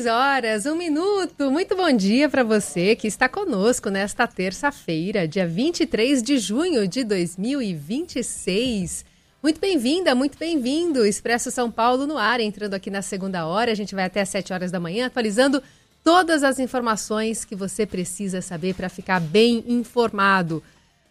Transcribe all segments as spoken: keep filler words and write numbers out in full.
seis horas, um minuto. Muito bom dia para você que está conosco nesta terça-feira, dia vinte e três de junho de dois mil e vinte e seis. Muito bem-vinda, muito bem-vindo. Expresso São Paulo no ar, entrando aqui na segunda hora. A gente vai até às sete horas da manhã, atualizando todas as informações que você precisa saber para ficar bem informado.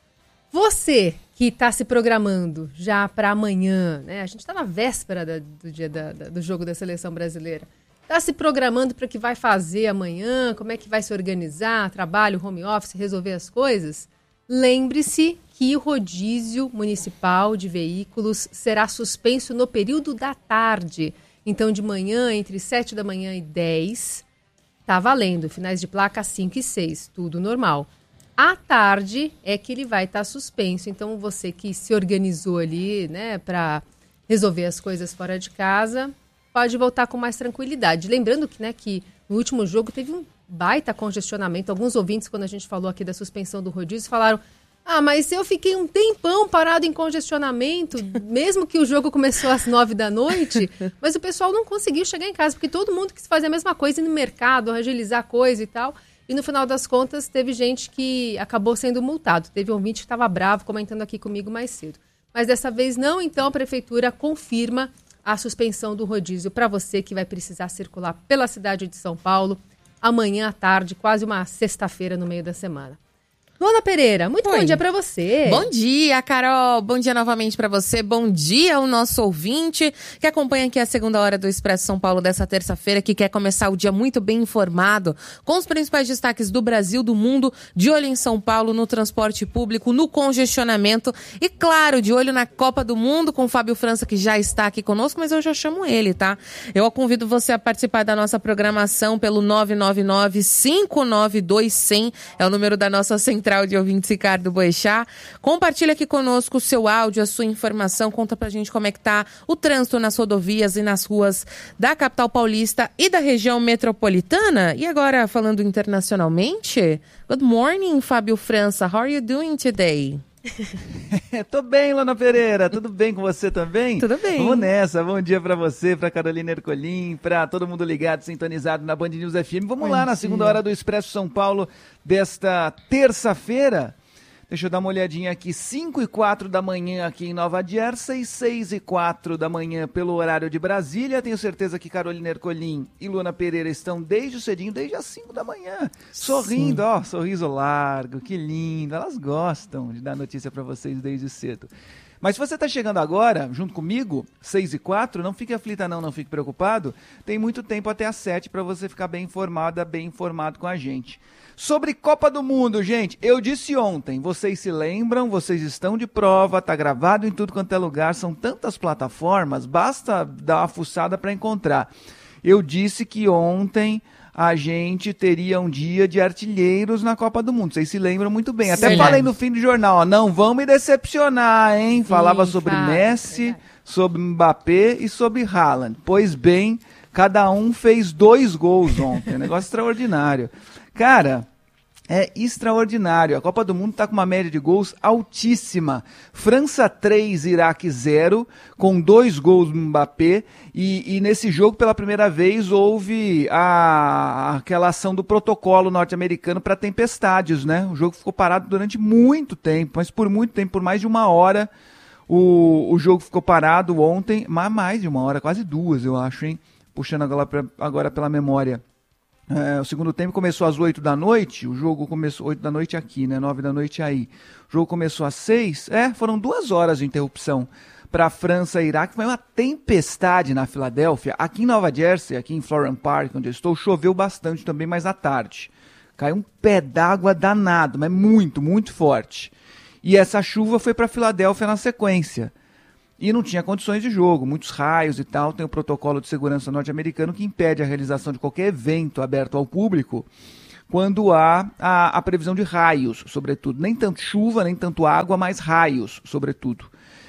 Você que está se programando já para amanhã, né? A gente está na véspera da, do dia da, da, do jogo da Seleção Brasileira. Está se programando para o que vai fazer amanhã, como é que vai se organizar, trabalho, home office, resolver as coisas? Lembre-se que o rodízio municipal de veículos será suspenso no período da tarde. Então, de manhã, entre sete da manhã e dez, está valendo. Finais de placa cinco e seis, tudo normal. À tarde é que ele vai estar suspenso. Então, você que se organizou ali, né, para resolver as coisas fora de casa, pode voltar com mais tranquilidade. Lembrando que, né, que no último jogo teve um baita congestionamento. Alguns ouvintes, quando a gente falou aqui da suspensão do rodízio, falaram: ah, mas eu fiquei um tempão parado em congestionamento, mesmo que o jogo começou às nove da noite, mas o pessoal não conseguiu chegar em casa, porque todo mundo quis fazer a mesma coisa, ir no mercado, agilizar a coisa e tal. E no final das contas, teve gente que acabou sendo multado. Teve um ouvinte que estava bravo comentando aqui comigo mais cedo. Mas dessa vez não, então a prefeitura confirma a suspensão do rodízio para você que vai precisar circular pela cidade de São Paulo amanhã à tarde, quase uma sexta-feira no meio da semana. Luana Pereira, muito Oi. Bom dia para você. Bom dia, Carol. Bom dia novamente para você. Bom dia ao nosso ouvinte que acompanha aqui a segunda hora do Expresso São Paulo dessa terça-feira, que quer começar o dia muito bem informado, com os principais destaques do Brasil, do mundo, de olho em São Paulo, no transporte público, no congestionamento e, claro, de olho na Copa do Mundo, com o Fábio França, que já está aqui conosco, mas eu já chamo ele, tá? Eu convido você a participar da nossa programação pelo nove nove nove, cinco nove dois, zero zero, é o número da nossa central de ouvintes Ricardo Boechat. Compartilha aqui conosco o seu áudio, a sua informação, conta pra gente como é que tá o trânsito nas rodovias e nas ruas da capital paulista e da região metropolitana. E agora, falando internacionalmente, good morning, Fábio França, how are you doing today? Tô bem, Luana Pereira, tudo bem com você também? Tudo bem. Vamos nessa, bom dia pra você, pra Carolina Ercolim, pra todo mundo ligado, sintonizado na Band News F M. Vamos bom lá dia. Na segunda hora do Expresso São Paulo desta terça-feira. Deixa eu dar uma olhadinha aqui, cinco e quatro da manhã aqui em Nova Jersey, seis e quatro da manhã pelo horário de Brasília. Tenho certeza que Carolina Ercolim e Luana Pereira estão desde cedinho, desde as cinco da manhã, sorrindo, Sim. ó, sorriso largo, que lindo. Elas gostam de dar notícia para vocês desde cedo. Mas se você está chegando agora, junto comigo, seis e quatro, não fique aflita não, não fique preocupado. Tem muito tempo até às sete para você ficar bem informada, bem informado com a gente. Sobre Copa do Mundo, gente, eu disse ontem, vocês se lembram, vocês estão de prova, tá gravado em tudo quanto é lugar, são tantas plataformas, basta dar uma fuçada para encontrar. Eu disse que ontem a gente teria um dia de artilheiros na Copa do Mundo, vocês se lembram muito bem. Até Sim. falei no fim do jornal, ó, não vão me decepcionar, hein? Falava Sim, sobre fato, Messi, é sobre Mbappé e sobre Haaland. Pois bem, cada um fez dois gols ontem, negócio extraordinário. Cara, é extraordinário. A Copa do Mundo está com uma média de gols altíssima. França três, Iraque zero, com dois gols do Mbappé. E, e nesse jogo, pela primeira vez, houve a, aquela ação do protocolo norte-americano para tempestades, né? O jogo ficou parado durante muito tempo, mas por muito tempo, por mais de uma hora, o, o jogo ficou parado ontem. Mas mais de uma hora, quase duas, eu acho, hein? Puxando agora, pra, agora pela memória. É, o segundo tempo começou às oito da noite, o jogo começou oito da noite aqui, né? nove da noite aí. O jogo começou às seis, é, foram duas horas de interrupção para a França e Iraque. Foi uma tempestade na Filadélfia. Aqui em Nova Jersey, aqui em Florham Park, onde eu estou, choveu bastante também, mas à tarde. Caiu um pé d'água danado, mas muito, muito forte. E essa chuva foi para Filadélfia na sequência. E não tinha condições de jogo, muitos raios e tal. Tem o protocolo de segurança norte-americano que impede a realização de qualquer evento aberto ao público quando há a, a previsão de raios, sobretudo. Nem tanto chuva, nem tanto água, mas raios, sobretudo.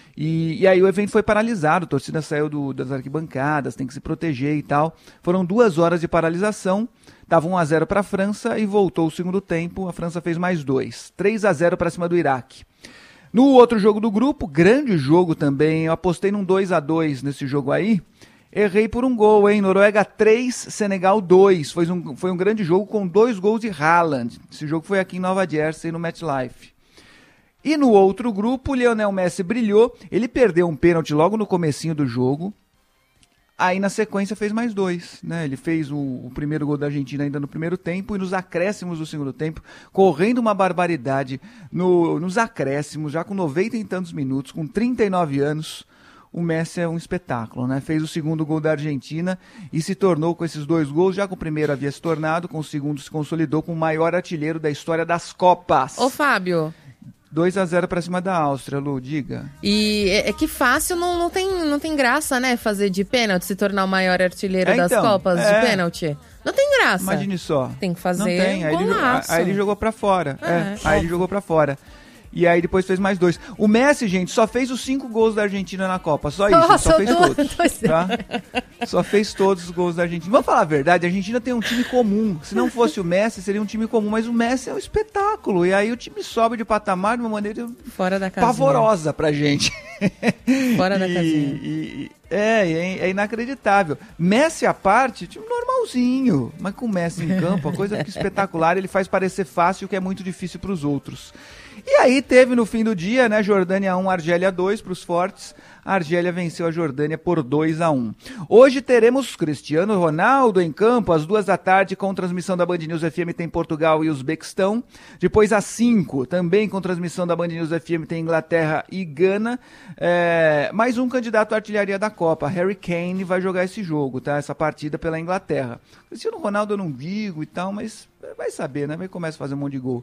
E, e aí o evento foi paralisado, a torcida saiu do, das arquibancadas, tem que se proteger e tal. Foram duas horas de paralisação, estava um a zero para a França e voltou o segundo tempo, a França fez mais dois. três a zero para cima do Iraque. No outro jogo do grupo, grande jogo também, eu apostei num dois a dois nesse jogo aí, Errei por um gol, hein? Noruega três, Senegal dois. Foi um, foi um grande jogo com dois gols de Haaland. Esse jogo foi aqui em Nova Jersey, no MetLife. E no outro grupo, o Lionel Messi brilhou. Ele perdeu um pênalti logo no comecinho do jogo. Aí, na sequência, fez mais dois, né? Ele fez o, o primeiro gol da Argentina ainda no primeiro tempo e nos acréscimos do segundo tempo, correndo uma barbaridade no, nos acréscimos, já com noventa e tantos minutos, com trinta e nove anos. O Messi é um espetáculo, né? Fez o segundo gol da Argentina e se tornou com esses dois gols, já com o primeiro havia se tornado, com o segundo se consolidou como o maior artilheiro da história das Copas. Ô, Fábio... dois a zero pra cima da Áustria, Lu, diga. E é, é que fácil não, não, tem, não tem graça, né? Fazer de pênalti, se tornar o maior artilheiro é, das então, Copas é. de pênalti. Não tem graça. Imagine só. Tem que fazer não tem. Aí, um ele, golaço. aí ele jogou pra fora. É, é. Aí ele jogou pra fora. E aí depois fez mais dois. O Messi, gente, só fez os cinco gols da Argentina na Copa. Só isso, Nossa, só fez tô, todos. tô Tá? Só fez todos os gols da Argentina. Vamos falar a verdade, a Argentina tem um time comum. Se não fosse o Messi, seria um time comum. Mas o Messi é um espetáculo. E aí o time sobe de patamar de uma maneira Fora da casinha. pavorosa pra gente. Fora da e, casinha. E, é, é, é inacreditável. Messi à parte, time normalzinho. Mas com o Messi em campo, a coisa fica espetacular. Ele faz parecer fácil o que é muito difícil pros outros. E aí teve no fim do dia, né, Jordânia um, Argélia dois para os fortes. A Argélia venceu a Jordânia por dois a um. Hoje teremos Cristiano Ronaldo em campo, às duas da tarde, com transmissão da Band News F M, tem Portugal e Uzbequistão. Depois às cinco, também com transmissão da Band News F M, tem Inglaterra e Gana. É, mais um candidato à artilharia da Copa, Harry Kane, vai jogar esse jogo, tá? Essa partida pela Inglaterra. Cristiano Ronaldo eu não digo e tal, mas vai saber, né? Vai começar a fazer um monte de gol.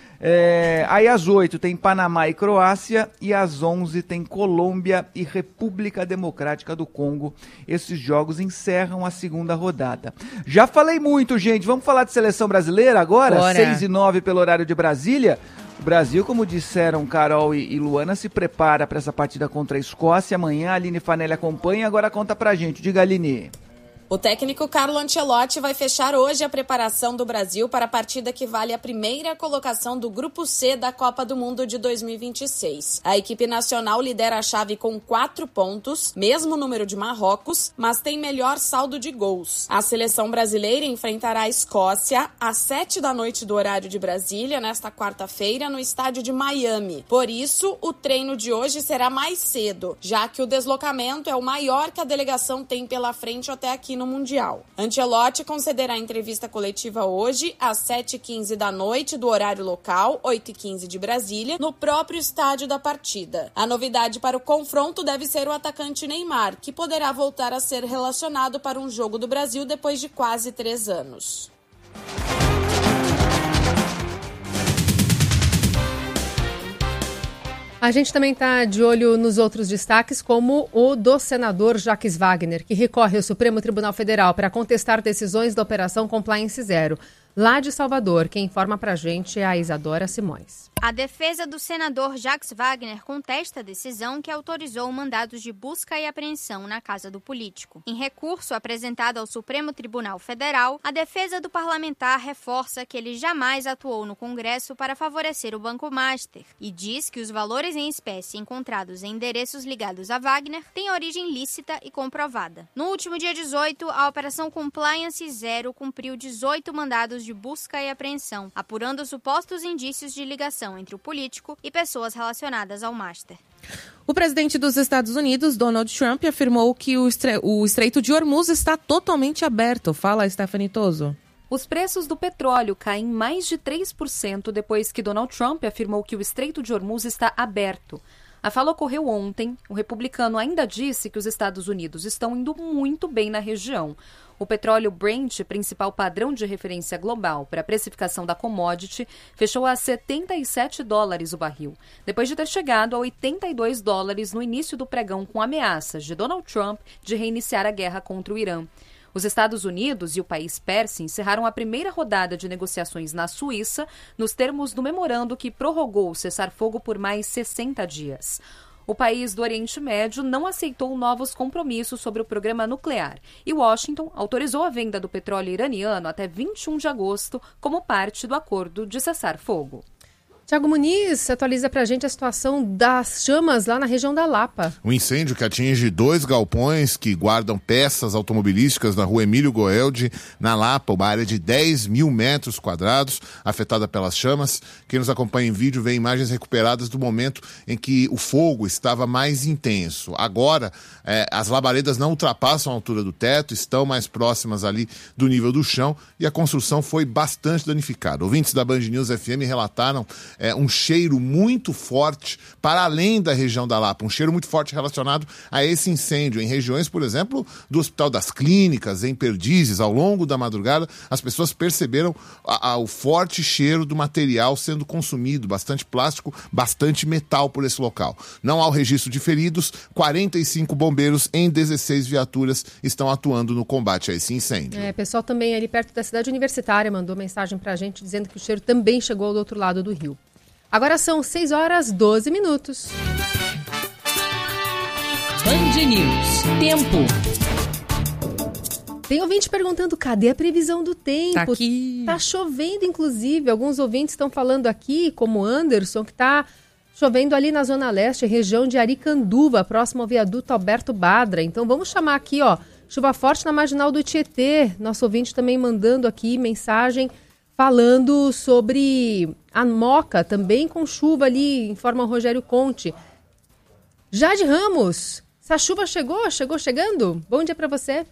É, aí às oito tem Panamá e Croácia e às onze tem Colômbia e República Democrática do Congo. Esses jogos encerram a segunda rodada. Já falei muito, gente. Vamos falar de seleção brasileira agora? Bora. seis e nove pelo horário de Brasília. O Brasil, como disseram Carol e, e Luana, se prepara para essa partida contra a Escócia. Amanhã a Aline Fanelli acompanha. Agora conta pra gente. Diga, Aline. O técnico Carlo Ancelotti vai fechar hoje a preparação do Brasil para a partida que vale a primeira colocação do Grupo C da Copa do Mundo de dois mil e vinte e seis. A equipe nacional lidera a chave com quatro pontos, mesmo número de Marrocos, mas tem melhor saldo de gols. A seleção brasileira enfrentará a Escócia às sete da noite do horário de Brasília, nesta quarta-feira, no estádio de Miami. Por isso, o treino de hoje será mais cedo, já que o deslocamento é o maior que a delegação tem pela frente até aqui no Mundial. Ancelotti concederá entrevista coletiva hoje às sete e quinze da noite do horário local, oito e quinze de Brasília, no próprio estádio da partida. A novidade para o confronto deve ser o atacante Neymar, que poderá voltar a ser relacionado para um jogo do Brasil depois de quase três anos. A gente também está de olho nos outros destaques, como o do senador Jacques Wagner, que recorre ao Supremo Tribunal Federal para contestar decisões da Operação Compliance Zero. Lá de Salvador, quem informa para a gente é a Isadora Simões. A defesa do senador Jacques Wagner contesta a decisão que autorizou mandados de busca e apreensão na casa do político. Em recurso apresentado ao Supremo Tribunal Federal, a defesa do parlamentar reforça que ele jamais atuou no Congresso para favorecer o Banco Master e diz que os valores em espécie encontrados em endereços ligados a Wagner têm origem lícita e comprovada. No último dia dezoito, a Operação Compliance Zero cumpriu dezoito mandados de busca e apreensão, apurando supostos indícios de ligação entre o político e pessoas relacionadas ao Master. O presidente dos Estados Unidos, Donald Trump, afirmou que o, estre... o Estreito de Hormuz está totalmente aberto. Fala, Stephanie Toso. Os preços do petróleo caem mais de três por cento depois que Donald Trump afirmou que o Estreito de Hormuz está aberto. A fala ocorreu ontem. O republicano ainda disse que os Estados Unidos estão indo muito bem na região. O petróleo Brent, principal padrão de referência global para a precificação da commodity, fechou a setenta e sete dólares o barril, depois de ter chegado a oitenta e dois dólares no início do pregão com ameaças de Donald Trump de reiniciar a guerra contra o Irã. Os Estados Unidos e o país persa encerraram a primeira rodada de negociações na Suíça, nos termos do memorando que prorrogou o cessar-fogo por mais sessenta dias. O país do Oriente Médio não aceitou novos compromissos sobre o programa nuclear e Washington autorizou a venda do petróleo iraniano até vinte e um de agosto como parte do acordo de cessar-fogo. Tiago Muniz atualiza pra gente a situação das chamas lá na região da Lapa. Um incêndio que atinge dois galpões que guardam peças automobilísticas na rua Emílio Goeldi, na Lapa, uma área de dez mil metros quadrados, afetada pelas chamas. Quem nos acompanha em vídeo vê imagens recuperadas do momento em que o fogo estava mais intenso. Agora, eh, as labaredas não ultrapassam a altura do teto, estão mais próximas ali do nível do chão e a construção foi bastante danificada. Ouvintes da Band News F M relataram É, um cheiro muito forte para além da região da Lapa, um cheiro muito forte relacionado a esse incêndio. Em regiões, por exemplo, do Hospital das Clínicas, em Perdizes, ao longo da madrugada, as pessoas perceberam a, a, o forte cheiro do material sendo consumido, bastante plástico, bastante metal por esse local. Não há o registro de feridos, quarenta e cinco bombeiros em dezesseis viaturas estão atuando no combate a esse incêndio. É, pessoal também ali perto da cidade universitária mandou mensagem pra gente dizendo que o cheiro também chegou do outro lado do rio. Agora são seis horas e doze minutos. Band News. Tempo. Tem ouvinte perguntando, cadê a previsão do tempo? Tá aqui. Tá chovendo, inclusive. Alguns ouvintes estão falando aqui, como Anderson, que tá chovendo ali na Zona Leste, região de Aricanduva, próximo ao viaduto Alberto Badra. Então vamos chamar aqui, ó, chuva forte na marginal do Tietê. Nosso ouvinte também mandando aqui mensagem falando sobre a Moca, também com chuva ali, informa o Rogério Conte. Jade Ramos, essa chuva chegou? Chegou chegando? Bom dia para você.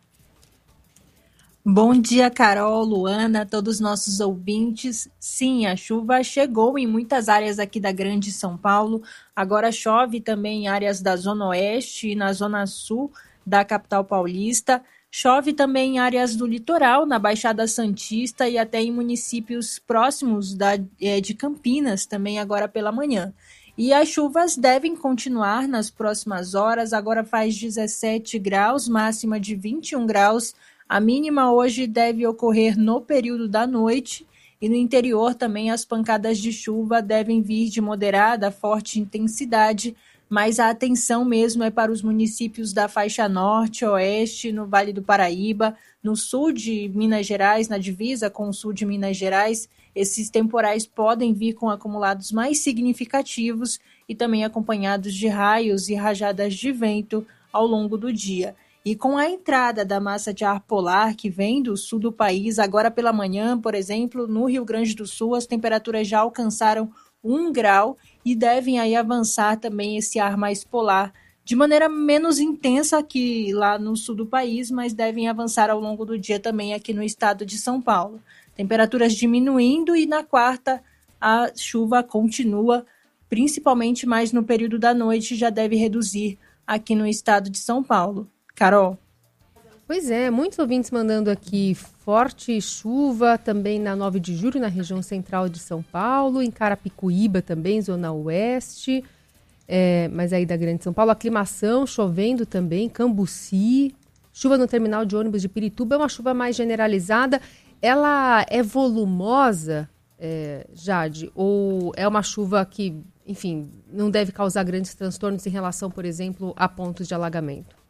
Bom dia, Carol, Luana, todos os nossos ouvintes. Sim, a chuva chegou em muitas áreas aqui da Grande São Paulo. Agora chove também em áreas da Zona Oeste e na Zona Sul da capital paulista. Chove também em áreas do litoral, na Baixada Santista e até em municípios próximos da, é, de Campinas, também agora pela manhã. E as chuvas devem continuar nas próximas horas. Agora faz dezessete graus, máxima de vinte e um graus. A mínima hoje deve ocorrer no período da noite. E no interior também as pancadas de chuva devem vir de moderada a forte intensidade, mas a atenção mesmo é para os municípios da faixa norte, oeste, no Vale do Paraíba, no sul de Minas Gerais, na divisa com o sul de Minas Gerais. Esses temporais podem vir com acumulados mais significativos e também acompanhados de raios e rajadas de vento ao longo do dia. E com a entrada da massa de ar polar que vem do sul do país, agora pela manhã, por exemplo, no Rio Grande do Sul, as temperaturas já alcançaram um grau e devem aí avançar também esse ar mais polar de maneira menos intensa aqui lá no sul do país, mas devem avançar ao longo do dia também aqui no estado de São Paulo. Temperaturas diminuindo e na quarta a chuva continua, principalmente mais no período da noite, já deve reduzir aqui no estado de São Paulo. Carol. Pois é, muitos ouvintes mandando aqui forte chuva também na nove de julho, na região central de São Paulo, em Carapicuíba também, zona oeste, é, mas aí da Grande São Paulo, aclimação, chovendo também, Cambuci, chuva no terminal de ônibus de Pirituba, é uma chuva mais generalizada. Ela é volumosa, é, Jade, ou é uma chuva que, enfim, não deve causar grandes transtornos em relação, por exemplo, a pontos de alagamento?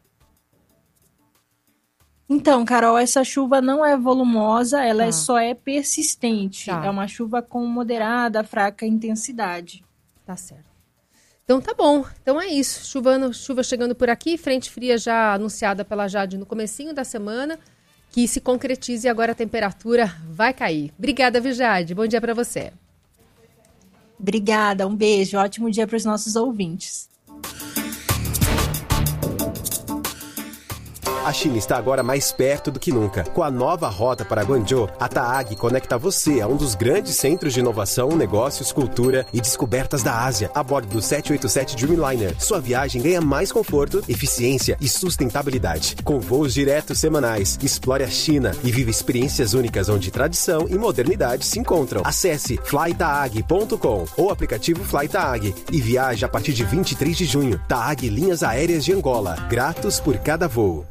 Então, Carol, essa chuva não é volumosa, ela tá. é, só é persistente. Tá. É uma chuva com moderada, fraca intensidade. Tá certo. Então tá bom. Então é isso. Chuvando, chuva chegando por aqui, frente fria já anunciada pela Jade no comecinho da semana, que se concretize e agora a temperatura vai cair. Obrigada, viu, Jade? Bom dia para você. Obrigada, um beijo. Ótimo dia para os nossos ouvintes. A China está agora mais perto do que nunca. Com a nova rota para Guangzhou, a TAAG conecta você a um dos grandes centros de inovação, negócios, cultura e descobertas da Ásia, a bordo do sete oito sete Dreamliner. Sua viagem ganha mais conforto, eficiência e sustentabilidade. Com voos diretos semanais, explore a China e viva experiências únicas onde tradição e modernidade se encontram. Acesse fly taag ponto com ou aplicativo FlyTaag e viaje a partir de vinte e três de junho. TAAG Linhas Aéreas de Angola. Gratos por cada voo.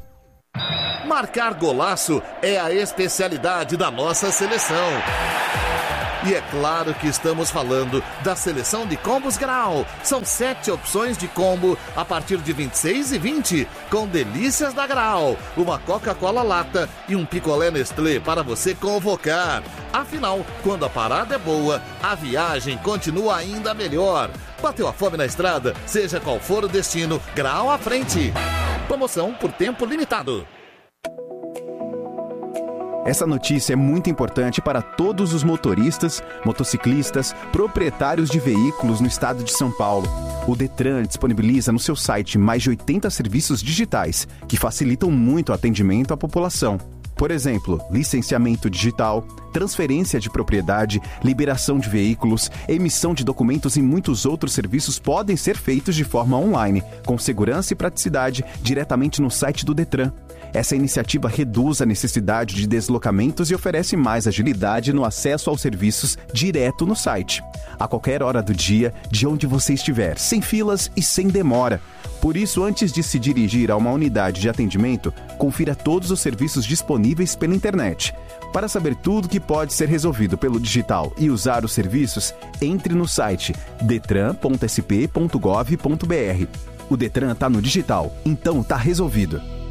Marcar golaço é a especialidade da nossa seleção. E é claro que estamos falando da seleção de combos Grau. São sete opções de combo a partir de vinte e seis e vinte, com delícias da Grau, uma Coca-Cola lata e um picolé Nestlé para você convocar. Afinal, quando a parada é boa, a viagem continua ainda melhor. Bateu a fome na estrada? Seja qual for o destino, Grau à frente. Promoção por tempo limitado. Essa notícia é muito importante para todos os motoristas, motociclistas, proprietários de veículos no estado de São Paulo. O Detran disponibiliza no seu site mais de oitenta serviços digitais que facilitam muito o atendimento à população. Por exemplo, licenciamento digital, transferência de propriedade, liberação de veículos, emissão de documentos e muitos outros serviços podem ser feitos de forma online, com segurança e praticidade, diretamente no site do Detran. Essa iniciativa reduz a necessidade de deslocamentos e oferece mais agilidade no acesso aos serviços direto no site. A qualquer hora do dia, de onde você estiver, sem filas e sem demora. Por isso, antes de se dirigir a uma unidade de atendimento, confira todos os serviços disponíveis pela internet. Para saber tudo que pode ser resolvido pelo digital e usar os serviços, entre no site detran ponto s p ponto gov ponto b r. O Detran está no digital, então está resolvido.